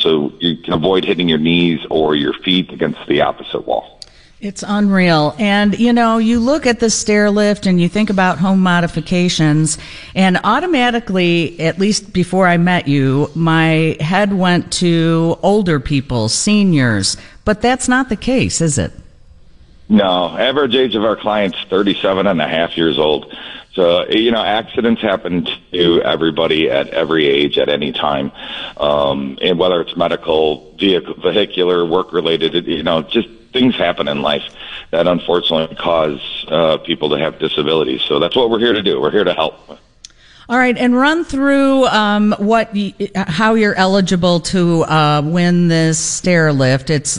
so you can avoid hitting your knees or your feet against the opposite wall. It's unreal. And, you look at the stair lift and you think about home modifications, and automatically, at least before I met you, my head went to older people, seniors. But that's not the case, is it? No. Average age of our clients, 37 and a half years old. So, accidents happen to everybody at every age at any time. And whether it's medical, vehicular, work-related, just things happen in life that unfortunately cause people to have disabilities. So that's what we're here to do. We're here to help. All right, and run through how you're eligible to win this stair lift. It's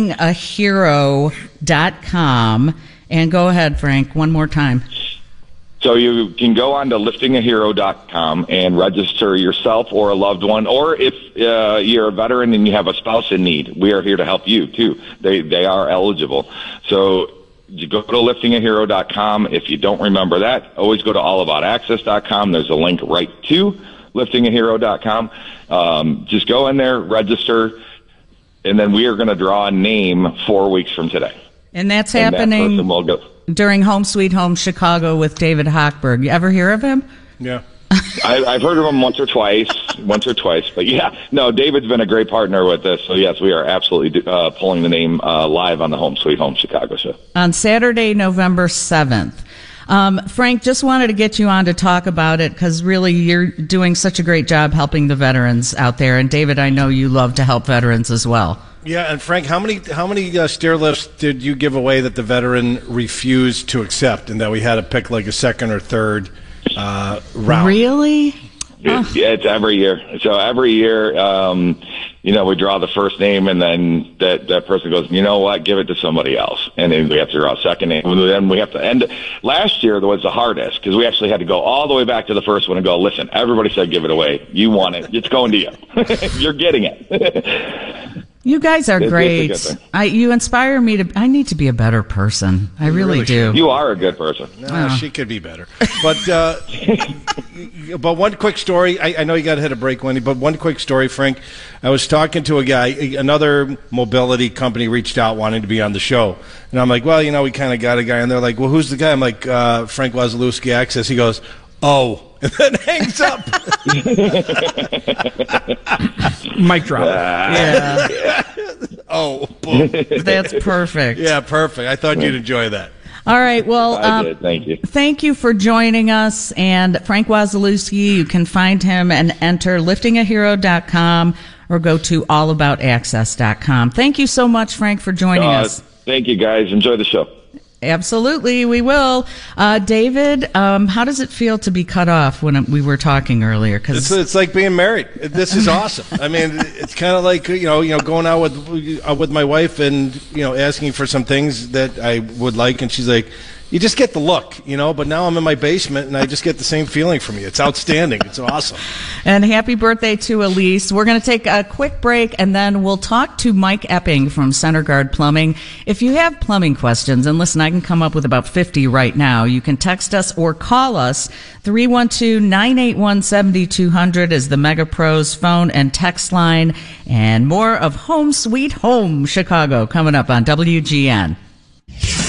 liftingahero.com. And go ahead, Frank, one more time. So you can go on to liftingahero.com and register yourself or a loved one, or if you're a veteran and you have a spouse in need, we are here to help you too. They are eligible. So you go to liftingahero.com. If you don't remember that, always go to allaboutaccess.com. There's a link right to liftingahero.com. Just go in there, register, and then we are going to draw a name 4 weeks from today. And that's happening. That person will go during Home Sweet Home Chicago with David Hochberg. You ever hear of him? Yeah. I've heard of him once or twice. But yeah, no, David's been a great partner with this. So yes, we are absolutely pulling the name live on the Home Sweet Home Chicago show. On Saturday, November 7th. Frank, just wanted to get you on to talk about it because really you're doing such a great job helping the veterans out there. And David, I know you love to help veterans as well. Yeah, and Frank, how many stair lifts did you give away that the veteran refused to accept, and that we had to pick like a second or third round? Really? It's every year. So every year, we draw the first name, and then that person goes, you know what, give it to somebody else. And then we have to draw a second name. And then we have to end it. Last year was the hardest because we actually had to go all the way back to the first one and go, listen, everybody said give it away. You want it. It's going to you. You're getting it. You guys are great. You inspire me I need to be a better person. I really do. You are a good person. No, she could be better. But but one quick story. I know you got to hit a break, Wendy, but one quick story, Frank. I was talking to a guy, another mobility company reached out wanting to be on the show. And I'm like, well, we kind of got a guy. And they're like, well, who's the guy? I'm like, Frank Wasilewski Access. He goes, oh, and then hangs up. Mic drop. Yeah. Oh, boom. That's perfect. Yeah, perfect. I thought you'd enjoy that. All right. Well, I did. Thank you. Thank you for joining us. And Frank Wasilewski, you can find him and enter liftingahero.com or go to allaboutaccess.com. Thank you so much, Frank, for joining us. Thank you, guys. Enjoy the show. Absolutely, we will. David, how does it feel to be cut off when we were talking earlier? Cause it's like being married. This is awesome. I mean, it's kind of like going out with my wife and asking for some things that I would like, and she's like, you just get the look, but now I'm in my basement and I just get the same feeling from you. It's outstanding. It's awesome. And happy birthday to Elise. We're going to take a quick break and then we'll talk to Mike Epping from Center Guard Plumbing. If you have plumbing questions, and listen, I can come up with about 50 right now, you can text us or call us. 312-981-7200 is the Mega Pros phone and text line. And more of Home Sweet Home Chicago coming up on WGN.